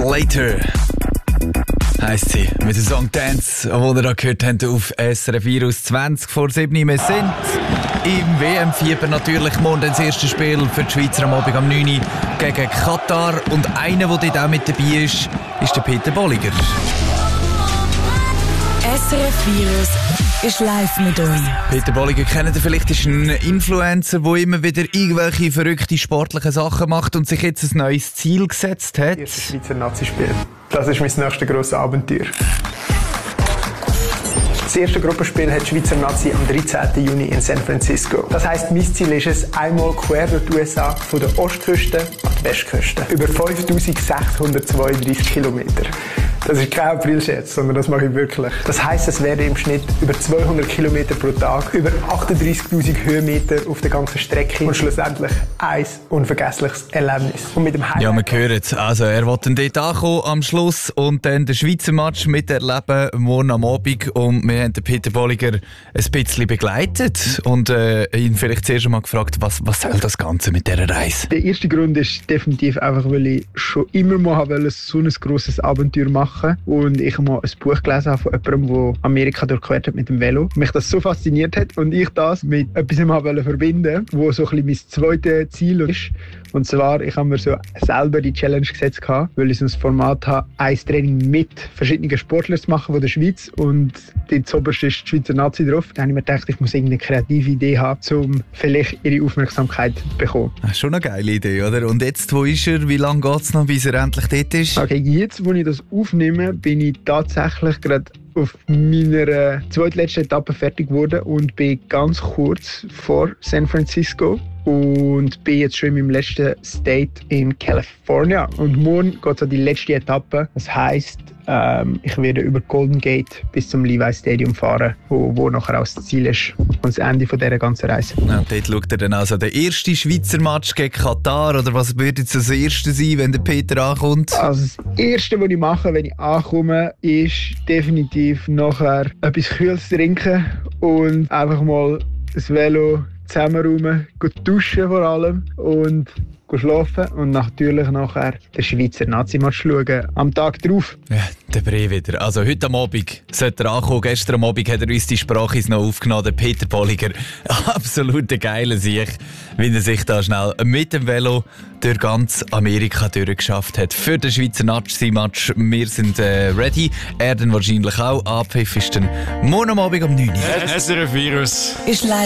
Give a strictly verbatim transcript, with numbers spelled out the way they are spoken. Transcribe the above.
Later heisst sie, mit dem Song Dance, den ihr da gehört habt auf S R F vier aus zwanzig vor sieben. Wir sind im W M-Fieber natürlich. Morgen das erste Spiel für die Schweizer am Abend um neun Uhr gegen Katar. Und einer, der dort auch mit dabei ist, ist der Peter Bolliger. S R F Virus ist live mit euch. Peter Bolliger kennt ihr vielleicht, ist ein Influencer, der immer wieder irgendwelche verrückte sportliche Sachen macht und sich jetzt ein neues Ziel gesetzt hat. Das Schweizer Nazi-Spiel. Das ist mein nächstes grosses Abenteuer. Das erste Gruppenspiel hat die Schweizer Nazi am dreizehnten Juni in San Francisco. Das heisst, mein Ziel ist es, einmal quer durch die U S A von der Ostküste an die Westküste. Über fünftausendsechshundertzweiunddreißig Kilometer. Das ist kein Aprilscherz, sondern das mache ich wirklich. Das heisst, es werden im Schnitt über zweihundert Kilometer pro Tag, über achtunddreißigtausend Höhenmeter auf der ganzen Strecke und schlussendlich ein unvergessliches Erlebnis. Und mit dem Highlight ja, wir hören es. Also, er will dann dort ankommen am Schluss und dann den Schweizer Match miterleben morgen am Abend. Und wir haben den Peter Bolliger ein bisschen begleitet und äh, ihn vielleicht zuerst einmal gefragt, was, was soll das Ganze mit dieser Reise? Der erste Grund ist definitiv einfach, weil ich schon immer mal wollte, so ein grosses Abenteuer machen und ich mal ein Buch gelesen habe von jemandem, der Amerika durchquert hat mit dem Velo. Mich das so fasziniert hat und ich das mit etwas mal verbinden, wo so ein bisschen mein zweites Ziel ist. Und zwar, ich habe mir so selber die Challenge gesetzt, weil ich so ein Format habe, ein Training mit verschiedenen Sportlern zu machen von der Schweiz und dort zuoberst ist die Schweizer Nazi drauf. Dann habe ich mir gedacht, ich muss irgendeine kreative Idee haben, um vielleicht ihre Aufmerksamkeit zu bekommen. Das ist schon eine geile Idee, oder? Und jetzt, wo ist er? Wie lange geht es noch, bis er endlich dort ist? Okay, jetzt, wo ich das aufnehme, bin ich tatsächlich gerade auf meiner zweitletzten Etappe fertig geworden und bin ganz kurz vor San Francisco und bin jetzt schon in meinem letzten State in California. Und morgen geht es an die letzte Etappe. Das heisst, ähm, ich werde über Golden Gate bis zum Levi Stadium fahren, wo, wo nachher auch das Ziel ist und das Ende von dieser ganzen Reise. Ja, und dort schaut er dann also den ersten Schweizer Match gegen Katar, oder was würde jetzt das erste sein, wenn der Peter ankommt? Also das Erste, was ich mache, wenn ich ankomme, ist definitiv nachher etwas Kühles trinken und einfach mal das Velo zusammenräumen, duschen vor allem und schlafen und natürlich nachher den Schweizer Nazi-Match schauen. Am Tag drauf. Ja, der Bre wieder. Also heute am Abend sollte er ankommen. Gestern am Abend hat er uns die Sprache noch aufgenommen. Der Peter Bolliger. Absolut der geile Sieg, wie er sich da schnell mit dem Velo durch ganz Amerika durchgeschafft hat. Für den Schweizer Nazi-Match. Wir sind äh, ready. Er dann wahrscheinlich auch. Abpfiff ist dann morgen am Abend um neun Uhr. S R F Virus Ist live.